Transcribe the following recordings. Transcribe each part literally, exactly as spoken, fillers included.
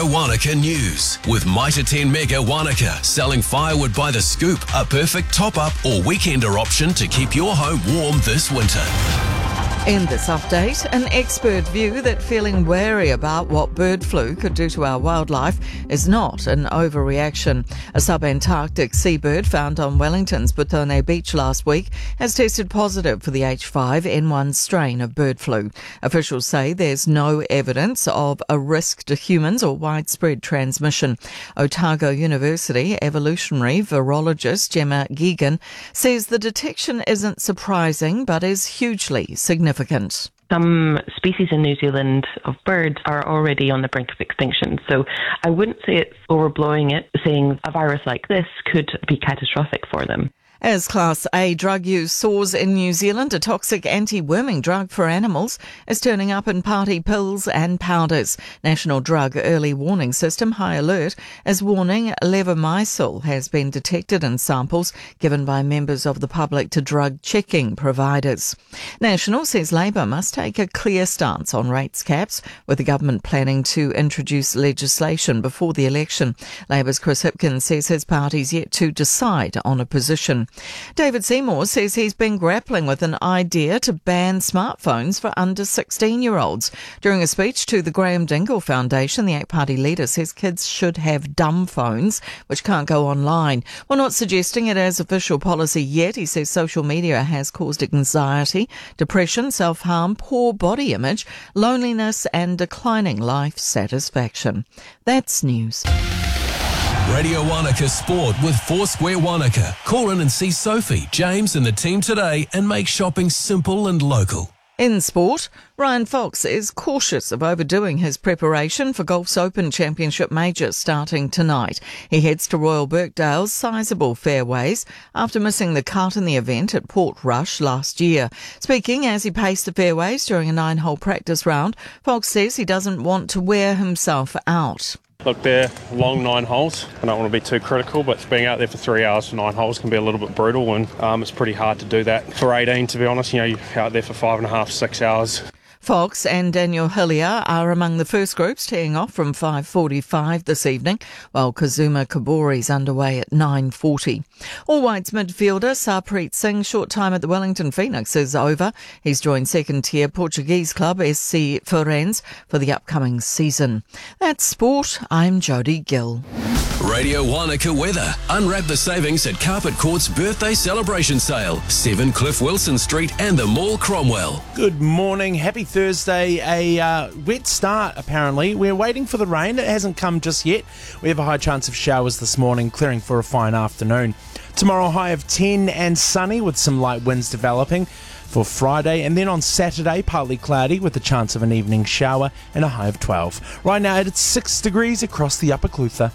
Radio Wanaka News with Mitre ten Mega Wanaka, selling firewood by the scoop, a perfect top-up or weekender option to keep your home warm this winter. In this update, an expert view that feeling wary about what bird flu could do to our wildlife is not an overreaction. A subantarctic seabird found on Wellington's Butone Beach last week has tested positive for the H five N one strain of bird flu. Officials say there's no evidence of a risk to humans or widespread transmission. Otago University evolutionary virologist Gemma Geoghegan says the detection isn't surprising but is hugely significant. Some species in New Zealand of birds are already on the brink of extinction, so I wouldn't say it's overblowing it, saying a virus like this could be catastrophic for them. As Class A drug use soars in New Zealand, a toxic anti-worming drug for animals is turning up in party pills and powders. National Drug Early Warning System High Alert is warning levomycil has been detected in samples given by members of the public to drug checking providers. National says Labor must take a clear stance on rates caps, with the government planning to introduce legislation before the election. Labor's Chris Hipkins says his party's yet to decide on a position. David Seymour says he's been grappling with an idea to ban smartphones for under sixteen-year-olds. During a speech to the Graham Dingle Foundation, the A C T Party leader says kids should have dumb phones, which can't go online. We're not suggesting it as official policy yet. He says social media has caused anxiety, depression, self-harm, poor body image, loneliness and declining life satisfaction. That's news. Radio Wanaka Sport with Foursquare Wanaka. Call in and see Sophie, James and the team today and make shopping simple and local. In sport, Ryan Fox is cautious of overdoing his preparation for Golf's Open Championship Major starting tonight. He heads to Royal Birkdale's sizable fairways after missing the cut in the event at Portrush last year. Speaking as he paced the fairways during a nine-hole practice round, Fox says he doesn't want to wear himself out. Look, they're long nine holes. I don't want to be too critical, but being out there for three hours for nine holes can be a little bit brutal, and um, it's pretty hard to do that for eighteen, to be honest. You know, you're out there for five and a half, six hours. Fox and Daniel Hillier are among the first groups teeing off from five forty-five this evening, while Kazuma Kabori's underway at nine forty. All Whites midfielder Sarpreet Singh's short time at the Wellington Phoenix is over. He's joined second-tier Portuguese club S C Farense for the upcoming season. That's sport. I'm Jodie Gill. Radio Wanaka weather. Unwrap the savings at Carpet Court's birthday celebration sale. seven Cliff Wilson Street and the Mall Cromwell. Good morning. Happy Thursday. A uh, wet start, apparently. We're waiting for the rain. It hasn't come just yet. We have a high chance of showers this morning, clearing for a fine afternoon. Tomorrow, high of ten and sunny with some light winds developing for Friday, and then on Saturday, partly cloudy with a chance of an evening shower and a high of twelve. Right now, it's six degrees across the Upper Clutha.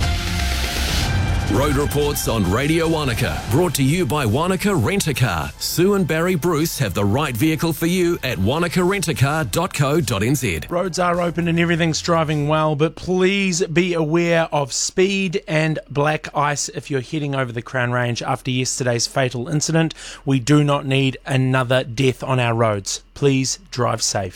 Road reports on Radio Wanaka, brought to you by Wanaka Rent-A-Car. Sue and Barry Bruce have the right vehicle for you at wanaka rent a car dot co dot n z. Roads are open and everything's driving well, but please be aware of speed and black ice if you're heading over the Crown Range after yesterday's fatal incident. We do not need another death on our roads. Please drive safe.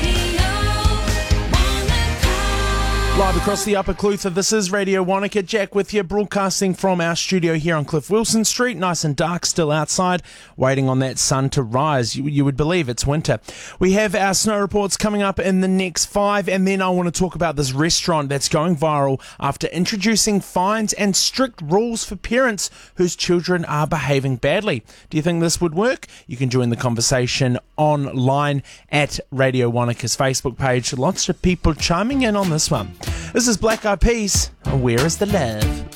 Live across the Upper Clutha, this is Radio Wanaka. Jack with you, broadcasting from our studio here on Cliff Wilson Street. Nice and dark still outside, waiting on that sun to rise. You, you would believe it's winter. We have our snow reports coming up in the next five, and then I want to talk about this restaurant that's going viral after introducing fines and strict rules for parents whose children are behaving badly. Do you think this would work? You can join the conversation online at Radio Wanaka's Facebook page. Lots of people chiming in on this one. This is Black Eyed Peas. Where is the love?